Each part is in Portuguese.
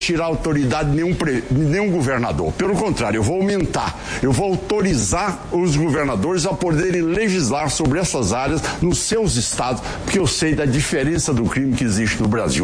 tirar a autoridade de nenhum governador. Pelo contrário, eu vou aumentar. Eu vou autorizar os governadores a poderem legislar sobre essas áreas nos seus estados, porque eu sei da diferença do crime que existe no Brasil.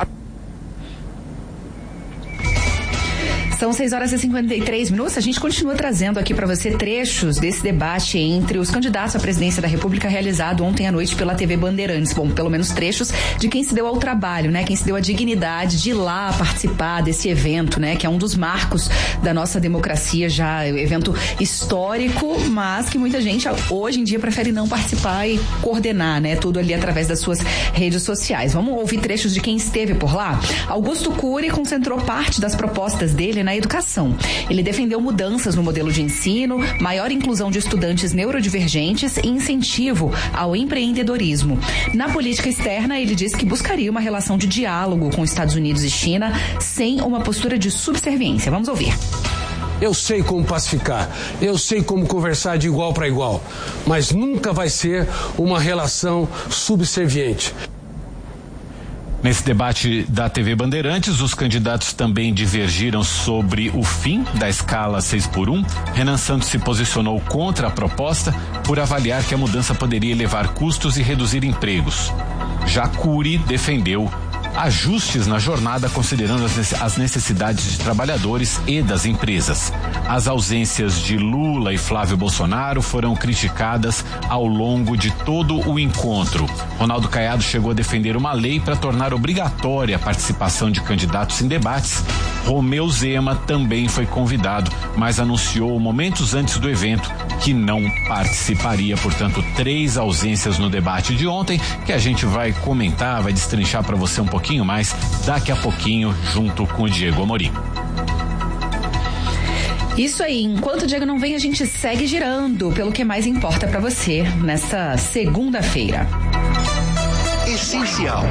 São 6h53. A gente continua trazendo aqui para você trechos desse debate entre os candidatos à presidência da República realizado ontem à noite pela TV Bandeirantes. Bom, pelo menos trechos de quem se deu ao trabalho, né? Quem se deu a dignidade de ir lá participar desse evento, né? Que é um dos marcos da nossa democracia, já evento histórico, mas que muita gente hoje em dia prefere não participar e coordenar, né? Tudo ali através das suas redes sociais. Vamos ouvir trechos de quem esteve por lá? Augusto Cury concentrou parte das propostas dele na educação. Ele defendeu mudanças no modelo de ensino, maior inclusão de estudantes neurodivergentes e incentivo ao empreendedorismo. Na política externa, ele disse que buscaria uma relação de diálogo com Estados Unidos e China sem uma postura de subserviência. Vamos ouvir. Eu sei como pacificar, eu sei como conversar de igual para igual, mas nunca vai ser uma relação subserviente. Nesse debate da TV Bandeirantes, os candidatos também divergiram sobre o fim da escala 6x1. Renan Santos se posicionou contra a proposta por avaliar que a mudança poderia elevar custos e reduzir empregos. Já Cury defendeu ajustes na jornada considerando as necessidades de trabalhadores e das empresas. As ausências de Lula e Flávio Bolsonaro foram criticadas ao longo de todo o encontro. Ronaldo Caiado chegou a defender uma lei para tornar obrigatória a participação de candidatos em debates. Romeu Zema também foi convidado, mas anunciou momentos antes do evento que não participaria. Portanto, 3 ausências no debate de ontem, que a gente vai comentar, vai destrinchar para você um pouquinho mais daqui a pouquinho, junto com o Diego Amorim. Isso aí, enquanto o Diego não vem, a gente segue girando pelo que mais importa para você nessa segunda-feira. Essencial.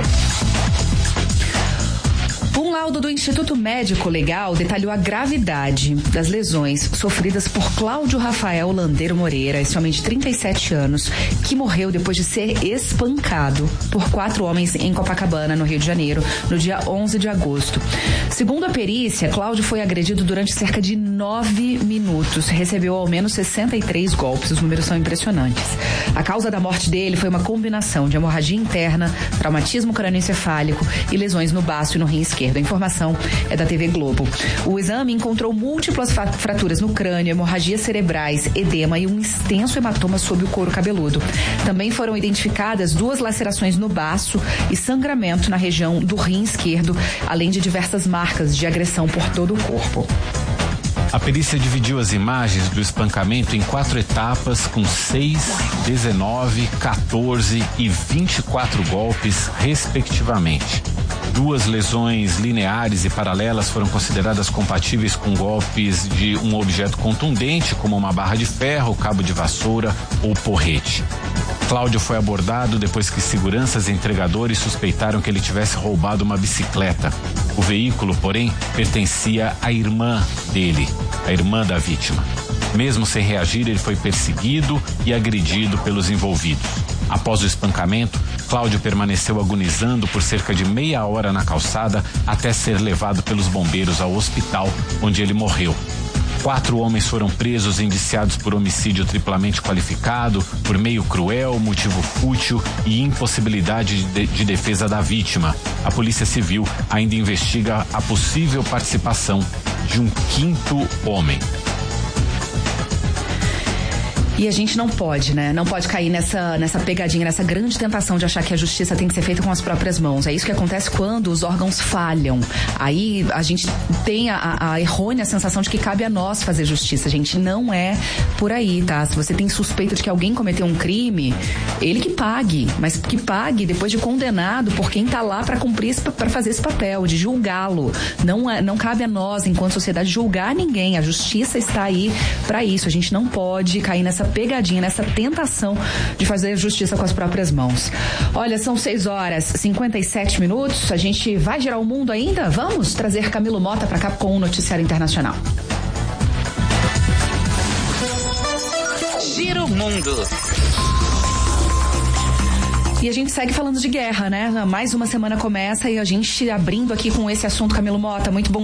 Um laudo do Instituto Médico Legal detalhou a gravidade das lesões sofridas por Cláudio Rafael Landeiro Moreira, esse homem de 37 anos, que morreu depois de ser espancado por 4 homens em Copacabana, no Rio de Janeiro, no dia 11 de agosto. Segundo a perícia, Cláudio foi agredido durante cerca de 9 minutos, recebeu ao menos 63 golpes, os números são impressionantes. A causa da morte dele foi uma combinação de hemorragia interna, traumatismo crânioencefálico e lesões no baço e no rim esquerdo. A informação é da TV Globo. O exame encontrou múltiplas fraturas no crânio, hemorragias cerebrais, edema e um extenso hematoma sob o couro cabeludo. Também foram identificadas 2 lacerações no baço e sangramento na região do rim esquerdo, além de diversas marcas de agressão por todo o corpo. A perícia dividiu as imagens do espancamento em 4 etapas com 6, 19, 14 e 24 golpes, respectivamente. 2 lesões lineares e paralelas foram consideradas compatíveis com golpes de um objeto contundente, como uma barra de ferro, cabo de vassoura ou porrete. Cláudio foi abordado depois que seguranças e entregadores suspeitaram que ele tivesse roubado uma bicicleta. O veículo, porém, pertencia à irmã dele, a irmã da vítima. Mesmo sem reagir, ele foi perseguido e agredido pelos envolvidos. Após o espancamento, Cláudio permaneceu agonizando por cerca de meia hora na calçada até ser levado pelos bombeiros ao hospital, onde ele morreu. 4 homens foram presos indiciados por homicídio triplamente qualificado, por meio cruel, motivo fútil e impossibilidade de defesa da vítima. A Polícia Civil ainda investiga a possível participação de um 5º homem. E a gente não pode, né? Não pode cair nessa pegadinha, nessa grande tentação de achar que a justiça tem que ser feita com as próprias mãos. É isso que acontece quando os órgãos falham. Aí a gente tem a errônea sensação de que cabe a nós fazer justiça. Gente, não é por aí, tá? Se você tem suspeita de que alguém cometeu um crime, ele que pague, mas que pague depois de condenado por quem tá lá para cumprir, para fazer esse papel, de julgá-lo. Não cabe a nós, enquanto sociedade, julgar ninguém. A justiça está aí para isso. A gente não pode cair nessa pegadinha, nessa tentação de fazer justiça com as próprias mãos. Olha, são 6h57. A gente vai girar o mundo ainda? Vamos trazer Camilo Mota para cá com o Noticiário Internacional. Gira o mundo. E a gente segue falando de guerra, né? Mais uma semana começa e a gente abrindo aqui com esse assunto, Camilo Mota, muito bom